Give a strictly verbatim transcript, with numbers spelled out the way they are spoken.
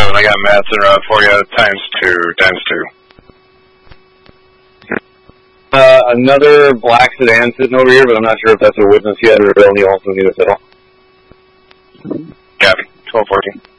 seven, I got Madsen around for you, times two, times two. Uh, another black sedan sitting over here, but I'm not sure if that's a witness yet or only also need us at all. Copy, twelve fourteen.